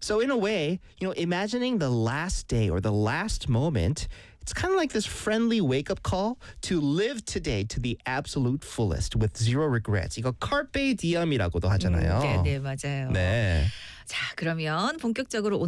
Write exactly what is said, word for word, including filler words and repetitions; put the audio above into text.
So in a way, you know, imagining the last day or the last moment, it's kind of like this friendly wake-up call to live today to the absolute fullest with zero regrets. 이거 carpe diem이라고도 하잖아요. 음, 네, 네, 맞아요. 네. 자, 그러면 본격적으로